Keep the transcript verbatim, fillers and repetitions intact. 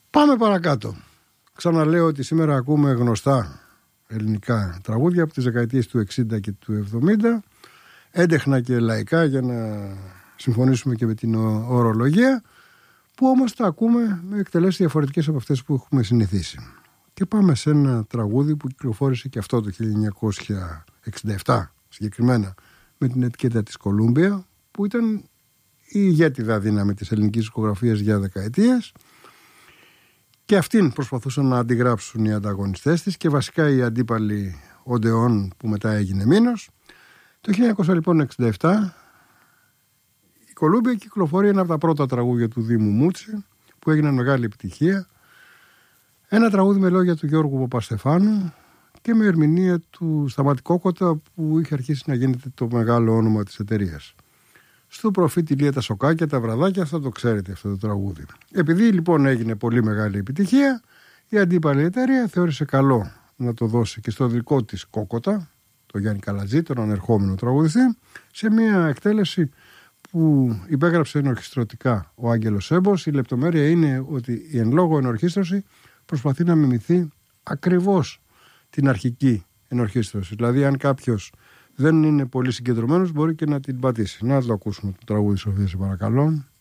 Πάμε παρακάτω. Ξαναλέω ότι σήμερα ακούμε γνωστά ελληνικά τραγούδια από τις δεκαετίες του εξήντα και του εβδομήντα, έντεχνα και λαϊκά για να συμφωνήσουμε και με την ορολογία, που όμως τα ακούμε με εκτελέσεις διαφορετικές από αυτές που έχουμε συνηθίσει. Και πάμε σε ένα τραγούδι που κυκλοφόρησε και αυτό το χίλια εννιακόσια εξήντα επτά συγκεκριμένα με την ετικέτα της Columbia, που ήταν η ηγέτιδα δύναμη της ελληνικής δισκογραφίας για δεκαετίες, και αυτήν προσπαθούσαν να αντιγράψουν οι ανταγωνιστές της και βασικά οι αντίπαλοι Οντεόν, που μετά έγινε Μήνος. Το χίλια εννιακόσια εξήντα επτά η Columbia κυκλοφορεί ένα από τα πρώτα τραγούδια του Δήμου Μούτσι, που έγιναν μεγάλη επιτυχία. Ένα τραγούδι με λόγια του Γιώργου Παπαστεφάνου και με ερμηνεία του Σταμάτη Κόκοτα, που είχε αρχίσει να γίνεται το μεγάλο όνομα της εταιρείας. Στο προφήτη Λία τα σοκάκια, τα βραδάκια, αυτό το ξέρετε αυτό το τραγούδι. Επειδή λοιπόν έγινε πολύ μεγάλη επιτυχία, η αντίπαλη εταιρεία θεώρησε καλό να το δώσει και στο δικό της Κόκοτα, το Γιάννη Καλατζή, τον ανερχόμενο τραγουδιστή, σε μια εκτέλεση που υπέγραψε ενορχιστρωτικά ο Άγγελος Έμπος. Η λεπτομέρεια είναι ότι η εν λόγω ενορχίστρωση προσπαθεί να μιμηθεί ακριβώς την αρχική ενορχίστρωση. Δηλαδή, αν κάποιος δεν είναι πολύ συγκεντρωμένος, μπορεί και να την πατήσει. Να το ακούσουμε το τραγούδι, Σοφία, σε παρακαλώ.